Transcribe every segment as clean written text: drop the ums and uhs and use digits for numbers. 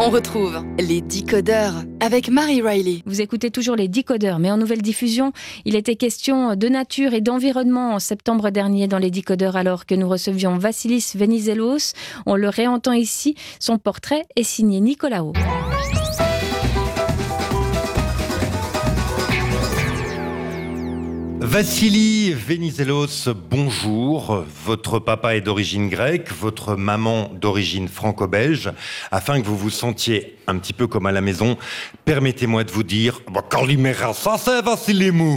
On retrouve les Décodeurs avec Marie Riley. Vous écoutez toujours les Décodeurs, mais en nouvelle diffusion, il était question de nature et d'environnement en septembre dernier dans les Décodeurs, alors que nous recevions Vassilis Venizelos. On le réentend ici, son portrait est signé Nicolaou. Vassilis Venizelos, bonjour. Votre papa est d'origine grecque, votre maman d'origine franco-belge. Afin que vous vous sentiez un petit peu comme à la maison, permettez-moi de vous dire Kalimera, ça c'est Vassilimou.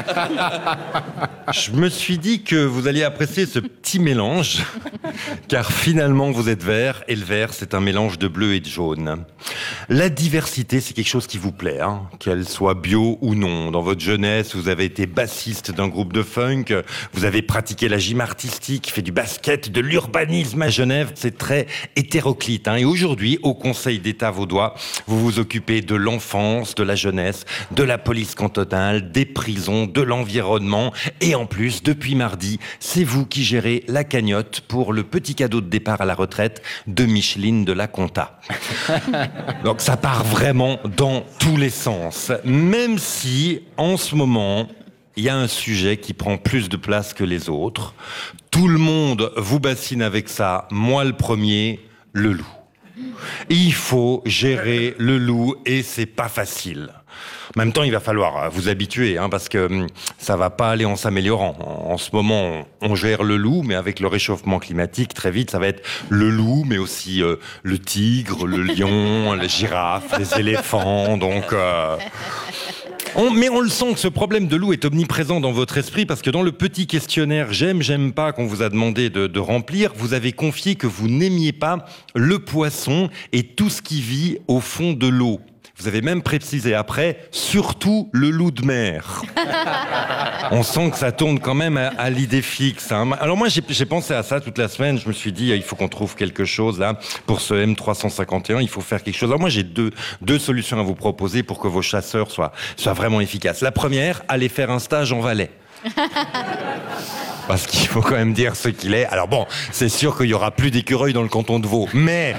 Je me suis dit que vous alliez apprécier ce petit mélange, car finalement vous êtes vert, et le vert c'est un mélange de bleu et de jaune. La diversité, c'est quelque chose qui vous plaît, qu'elle soit bio ou non. Dans votre jeunesse, vous avez été bassiste d'un groupe de funk, vous avez pratiqué la gym artistique, fait du basket, de l'urbanisme à Genève. C'est très hétéroclite. Et aujourd'hui, au Conseil d'État vaudois, vous vous occupez de l'enfance, de la jeunesse, de la police cantonale, des prisons, de l'environnement. Et en plus, depuis mardi, c'est vous qui gérez la cagnotte pour le petit cadeau de départ à la retraite de Micheline de la Conta. Donc ça part vraiment dans tous les sens. Même si, en ce moment, il y a un sujet qui prend plus de place que les autres. Tout le monde vous bassine avec ça. Moi, le premier, le loup. Il faut gérer le loup et c'est pas facile. En même temps, il va falloir vous habituer, parce que ça va pas aller en s'améliorant. En ce moment, on gère le loup, mais avec le réchauffement climatique, très vite, ça va être le loup, mais aussi le tigre, le lion, la girafe, les éléphants. Donc, mais on le sent que ce problème de loup est omniprésent dans votre esprit, parce que dans le petit questionnaire j'aime pas qu'on vous a demandé de remplir, vous avez confié que vous n'aimiez pas le poisson et tout ce qui vit au fond de l'eau. Vous avez même précisé après, surtout le loup de mer. On sent que ça tourne quand même à l'idée fixe. Alors moi, j'ai pensé à ça toute la semaine. Je me suis dit, il faut qu'on trouve quelque chose là pour ce M351. Il faut faire quelque chose. Alors moi, j'ai deux solutions à vous proposer pour que vos chasseurs soient vraiment efficaces. La première, allez faire un stage en Valais. Parce qu'il faut quand même dire ce qu'il est. Alors bon, c'est sûr qu'il y aura plus d'écureuils dans le canton de Vaud, mais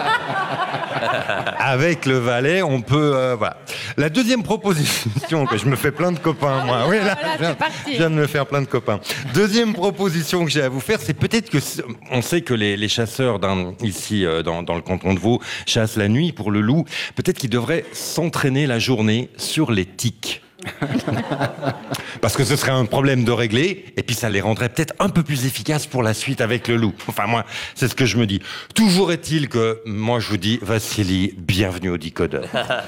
avec le Valais, on peut... voilà. La deuxième proposition, que je me fais plein de copains, moi. Oui, là, je viens de me faire plein de copains. Deuxième proposition que j'ai à vous faire, c'est peut-être que... On sait que les chasseurs ici, dans le canton de Vaud, chassent la nuit pour le loup. Peut-être qu'ils devraient s'entraîner la journée sur les tiques. Parce que ce serait un problème de régler, et puis ça les rendrait peut-être un peu plus efficaces pour la suite avec le loup. Enfin, moi, c'est ce que je me dis. Toujours est-il que, moi, je vous dis, Vassilis, bienvenue au Décodeur.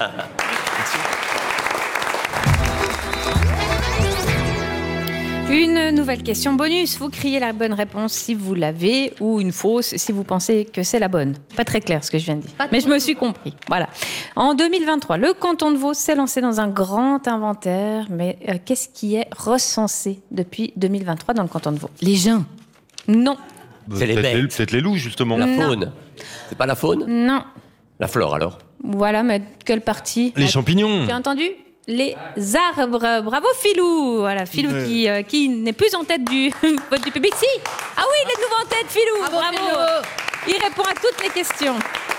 Une nouvelle question bonus. Vous criez la bonne réponse si vous l'avez, ou une fausse si vous pensez que c'est la bonne. Pas très clair ce que je viens de dire, mais je me suis compris. Voilà. En 2023, le canton de Vaud s'est lancé dans un grand inventaire. Mais qu'est-ce qui est recensé depuis 2023 dans le canton de Vaud? Les gens? Non. C'est les bêtes. C'est les loups, justement. La faune. C'est pas la faune? Non. La flore, alors? Voilà, mais quelle partie? Les champignons. Tu as entendu? Les arbres. Bravo Philou. Voilà, Philou qui n'est plus en tête du vote du public. Si. Ah oui, il est de nouveau en tête, Philou. Bravo. Il répond à toutes les questions.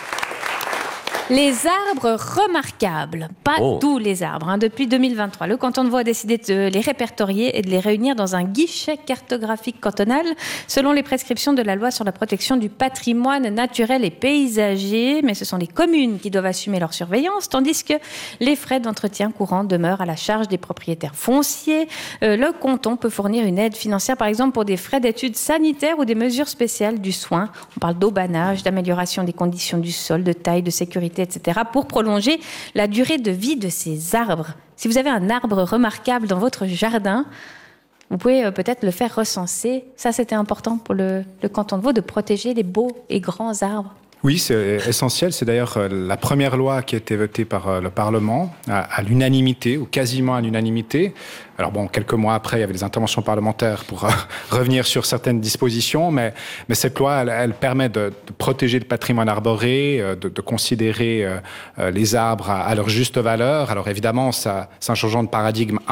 Les arbres remarquables, pas tous les arbres. Depuis 2023, le canton de Vaud a décidé de les répertorier et de les réunir dans un guichet cartographique cantonal selon les prescriptions de la loi sur la protection du patrimoine naturel et paysager. Mais ce sont les communes qui doivent assumer leur surveillance, tandis que les frais d'entretien courant demeurent à la charge des propriétaires fonciers. Le canton peut fournir une aide financière, par exemple, pour des frais d'études sanitaires ou des mesures spéciales du soin. On parle d'aubanage, d'amélioration des conditions du sol, de taille, de sécurité, etc., pour prolonger la durée de vie de ces arbres. Si vous avez un arbre remarquable dans votre jardin, vous pouvez peut-être le faire recenser. Ça, c'était important pour le canton de Vaud, de protéger les beaux et grands arbres. Oui, c'est essentiel. C'est d'ailleurs la première loi qui a été votée par le Parlement à l'unanimité, ou quasiment à l'unanimité. Alors bon, quelques mois après, il y avait des interventions parlementaires pour revenir sur certaines dispositions, mais cette loi, elle permet de protéger le patrimoine arboré, de considérer les arbres à leur juste valeur. Alors évidemment, c'est un changement de paradigme